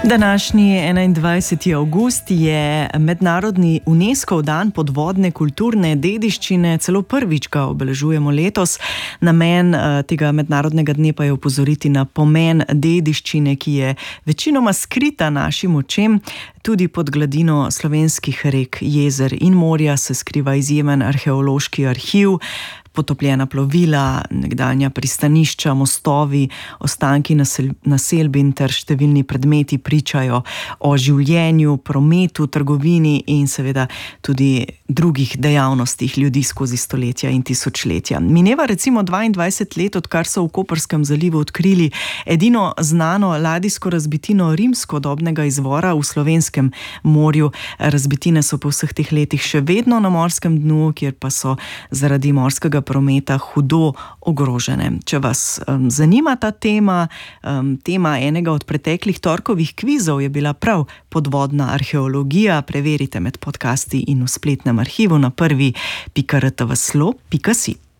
Današnji 21. avgust je mednarodni UNESCO dan podvodne kulturne dediščine, celo prvič ga obeležujemo letos. Namen tega mednarodnega dne pa je opozoriti na pomen dediščine, ki je večinoma skrita našim očem. Tudi pod gladino slovenskih rek, jezer in morja se skriva izjemen arheološki arhiv. Potopljena plovila, nekdanja pristanišča, mostovi, ostanki naselbin ter številni predmeti pričajo o življenju, prometu, trgovini in seveda tudi drugih dejavnostih ljudi skozi stoletja in tisočletja. Mineva recimo 22 let, odkar so v Koperskem zalivu odkrili edino znano ladijsko razbitino rimskodobnega izvora v slovenskem morju. Razbitine so po vseh teh letih še vedno na morskem dnu, kjer pa so zaradi morskega prometa hudo ogrožene. Če vas zanima ta tema, tema enega od preteklih torkovih kvizov je bila prav podvodna arheologija. Preverite med podcasti in v spletnem arhivu na prvi.rtvslo.si.